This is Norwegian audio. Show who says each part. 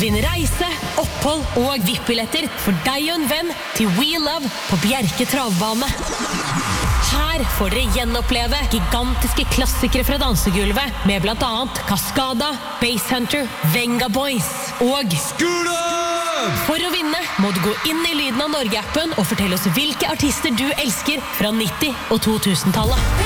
Speaker 1: Vinn reise, opphold og VIP-billetter for deg og en venn til We Love på Bjerke travbane. Her får dere gjenoppleve gigantiske klassikere fra dansegulvet med blant annet Cascada, Basshunter, Venga Boys og For å vinne må du gå inn i Lyden av Norge-appen og fortelle oss hvilke artister du elsker fra 90- og 2000-tallet.